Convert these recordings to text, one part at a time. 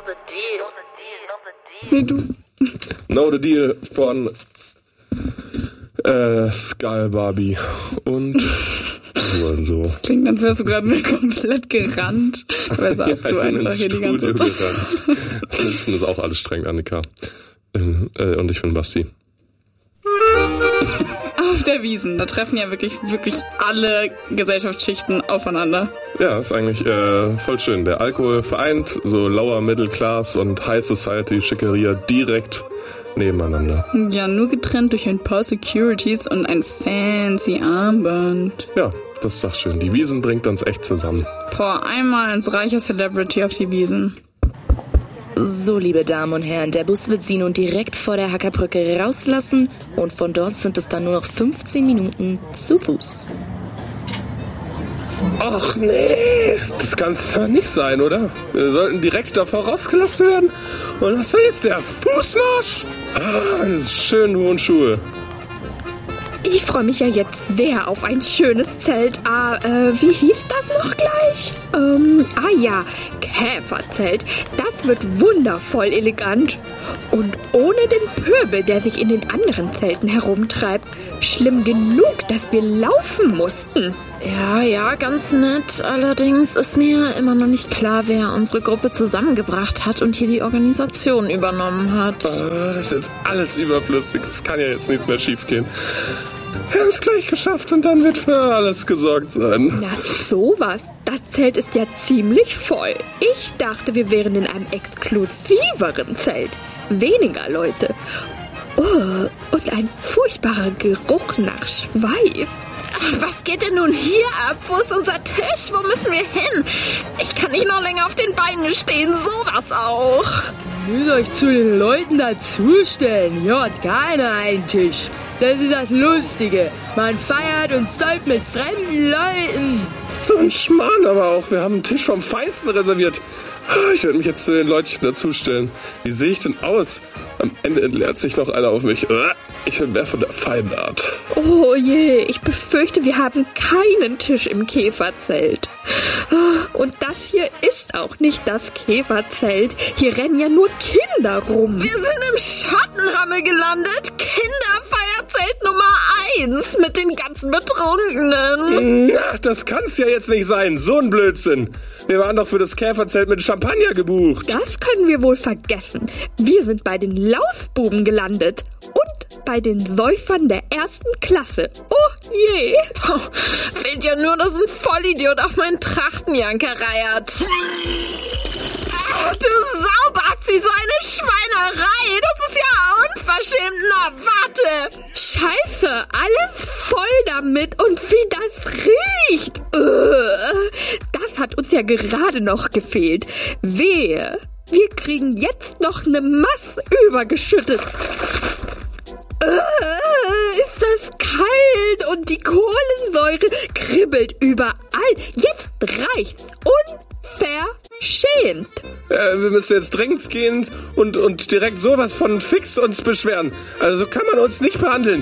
Nee, du. Know the Deal von Skull Barbie und so. Das klingt, als wärst du gerade komplett gerannt. Aber saßt du einfach hier die ganze Zeit. Das Sitzen ist auch alles streng, Annika. Und ich bin Basti. Auf der Wiesn, da treffen ja wirklich alle Gesellschaftsschichten aufeinander. Ja, ist eigentlich voll schön. Der Alkohol vereint so Lower Middle Class und High Society Schickeria direkt nebeneinander. Ja, nur getrennt durch ein paar Securities und ein fancy Armband. Ja, das ist doch schön. Die Wiesn bringt uns echt zusammen. Boah, einmal ins reiche Celebrity auf die Wiesn. So, liebe Damen und Herren, der Bus wird Sie nun direkt vor der Hackerbrücke rauslassen und von dort sind es dann nur noch 15 Minuten zu Fuß. Ach nee, das kann es doch nicht sein, oder? Wir sollten direkt davor rausgelassen werden. Und was soll jetzt der Fußmarsch? Meine schönen hohen Schuhe. Ich freue mich ja jetzt sehr auf ein schönes Zelt. Wie hieß das noch gleich? Käferzelt. Das wird wundervoll elegant. Und ohne den Pöbel, der sich in den anderen Zelten herumtreibt. Schlimm genug, dass wir laufen mussten. Ja, ganz nett. Allerdings ist mir immer noch nicht klar, wer unsere Gruppe zusammengebracht hat und hier die Organisation übernommen hat. Das ist jetzt alles überflüssig. Es kann ja jetzt nichts mehr schief gehen. Wir haben es gleich geschafft und dann wird für alles gesorgt sein. Na sowas. Das Zelt ist ja ziemlich voll. Ich dachte, wir wären in einem exklusiveren Zelt. Weniger Leute. Oh, und ein furchtbarer Geruch nach Schweiß. Was geht denn nun hier ab? Wo ist unser Tisch? Wo müssen wir hin? Ich kann nicht noch länger auf den Beinen stehen. Sowas auch. Müsst euch zu den Leuten dazustellen. Hier hat keiner einen Tisch. Das ist das Lustige. Man feiert und säuft mit fremden Leuten. So ein Schmarrn aber auch. Wir haben einen Tisch vom Feinsten reserviert. Ich werde mich jetzt zu den Leutchen dazustellen. Wie sehe ich denn aus? Am Ende entleert sich noch einer auf mich. Ich bin mehr von der Feinart. Oh je, ich befürchte, wir haben keinen Tisch im Käferzelt. Und das hier ist auch nicht das Käferzelt. Hier rennen ja nur Kinder rum. Wir sind im Schottenhammel gelandet. Kinderfeierzelt Nummer 1 mit den ganzen Betrunkenen. Na, das kann's ja jetzt nicht sein. So ein Blödsinn. Wir waren doch für das Käferzelt mit Champagner gebucht. Das können wir wohl vergessen. Wir sind bei den Lausbuben gelandet. Und bei den Säufern der 1. Klasse. Oh je. Fehlt ja nur, dass ein Vollidiot auf meinen Trachtenjanker reiert. Ach, du Saubazi, so eine Schweinerei. Das ist ja unverschämt. Na, warte. Scheiße, alles voll damit. Und wie das riecht. Das hat uns ja gerade noch gefehlt. Wehe, wir kriegen jetzt noch eine Masse übergeschüttet. Ist das kalt und die Kohlensäure kribbelt überall. Jetzt reicht's. Unverschämt. Wir müssen jetzt dringend gehen und direkt sowas von fix uns beschweren. Also kann man uns nicht behandeln.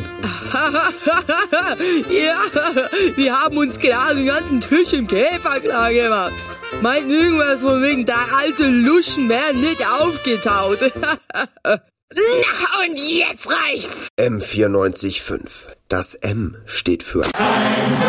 Ja, wir haben uns gerade den ganzen Tisch im Käfer klar gemacht. Meint irgendwas von wegen, der alte Luschen wären nicht aufgetaut. Na, und jetzt reicht's. M94.5. Das M steht für